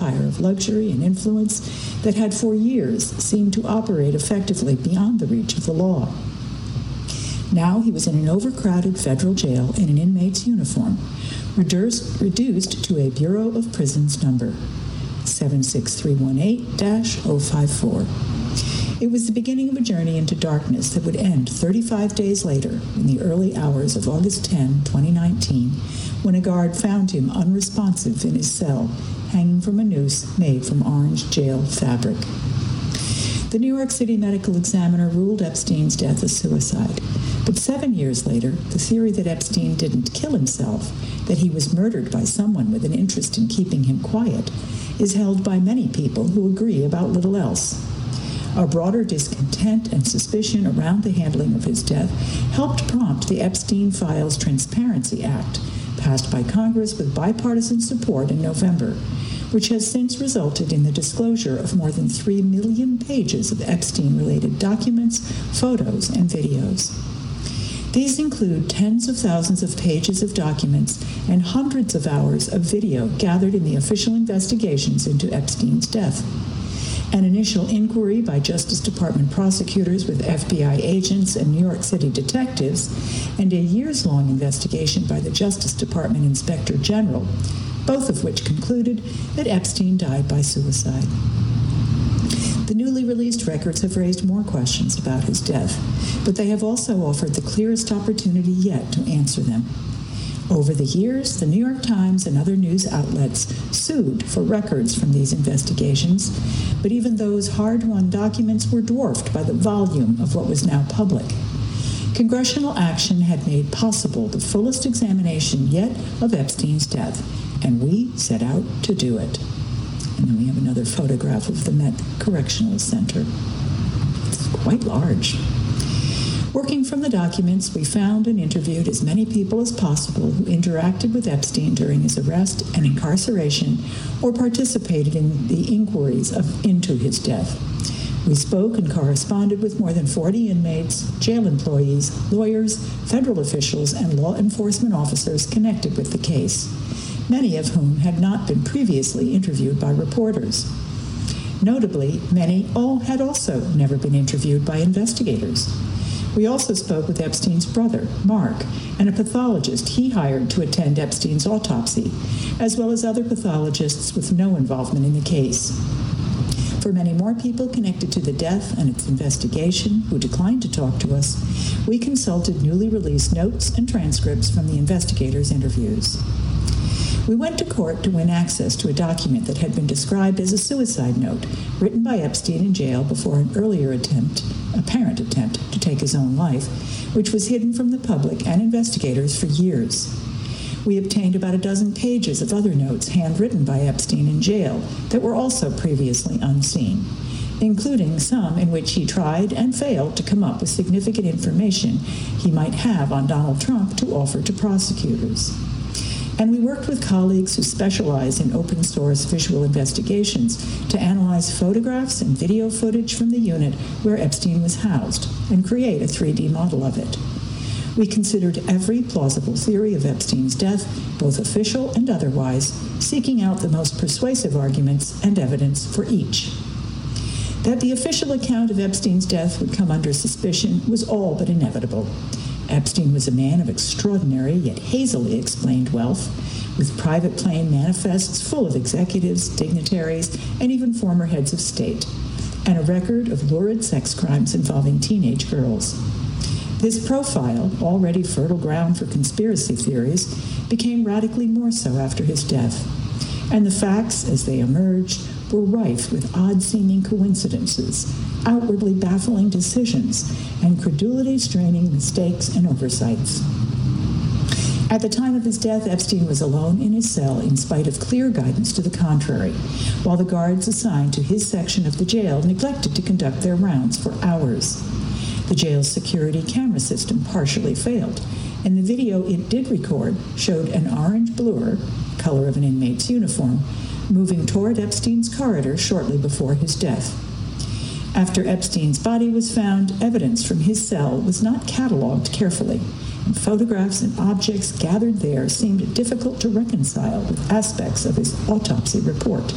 empire of luxury and influence that had for years seemed to operate effectively beyond the reach of the law. Now he was in an overcrowded federal jail in an inmate's uniform, reduced to a Bureau of Prisons number 76318-054. It was the beginning of a journey into darkness that would end 35 days later in the early hours of August 10, 2019, when a guard found him unresponsive in his cell, hanging from a noose made from orange jail fabric. The New York City Medical Examiner ruled Epstein's death a suicide. But 7 years later, the theory that Epstein didn't kill himself, that he was murdered by someone with an interest in keeping him quiet, is held by many people who agree about little else. A broader discontent and suspicion around the handling of his death helped prompt the Epstein Files Transparency Act, passed by Congress with bipartisan support in November, which has since resulted in the disclosure of more than 3 million pages of Epstein-related documents, photos, and videos. These include tens of thousands of pages of documents and hundreds of hours of video gathered in the official investigations into Epstein's death. An initial inquiry by Justice Department prosecutors with FBI agents and New York City detectives, and a years-long investigation by the Justice Department Inspector General, both of which concluded that Epstein died by suicide. The newly released records have raised more questions about his death, but they have also offered the clearest opportunity yet to answer them. Over the years, the New York Times and other news outlets sued for records from these investigations, but even those hard-won documents were dwarfed by the volume of what was now public. Congressional action had made possible the fullest examination yet of Epstein's death, and we set out to do it. And then we have another photograph of the Met Correctional Center. It's quite large. Working from the documents, we found and interviewed as many people as possible who interacted with Epstein during his arrest and incarceration or participated in the inquiries into his death. We spoke and corresponded with more than 40 inmates, jail employees, lawyers, federal officials, and law enforcement officers connected with the case, many of whom had not been previously interviewed by reporters. Notably, many had also never been interviewed by investigators. We also spoke with Epstein's brother, Mark, and a pathologist he hired to attend Epstein's autopsy, as well as other pathologists with no involvement in the case. For many more people connected to the death and its investigation who declined to talk to us, we consulted newly released notes and transcripts from the investigators' interviews. We went to court to win access to a document that had been described as a suicide note written by Epstein in jail before an earlier apparent attempt to take his own life, which was hidden from the public and investigators for years. We obtained about a dozen pages of other notes handwritten by Epstein in jail that were also previously unseen, including some in which he tried and failed to come up with significant information he might have on Donald Trump to offer to prosecutors. And we worked with colleagues who specialize in open source visual investigations to analyze photographs and video footage from the unit where Epstein was housed and create a 3D model of it. We considered every plausible theory of Epstein's death, both official and otherwise, seeking out the most persuasive arguments and evidence for each. That the official account of Epstein's death would come under suspicion was all but inevitable. Epstein was a man of extraordinary yet hazily explained wealth, with private plane manifests full of executives, dignitaries, and even former heads of state, and a record of lurid sex crimes involving teenage girls. This profile, already fertile ground for conspiracy theories, became radically more so after his death, and the facts, as they emerged, were rife with odd-seeming coincidences, outwardly baffling decisions, and credulity-straining mistakes and oversights. At the time of his death, Epstein was alone in his cell in spite of clear guidance to the contrary, while the guards assigned to his section of the jail neglected to conduct their rounds for hours. The jail's security camera system partially failed, and the video it did record showed an orange blur, color of an inmate's uniform, moving toward Epstein's corridor shortly before his death. After Epstein's body was found, evidence from his cell was not cataloged carefully, and photographs and objects gathered there seemed difficult to reconcile with aspects of his autopsy report.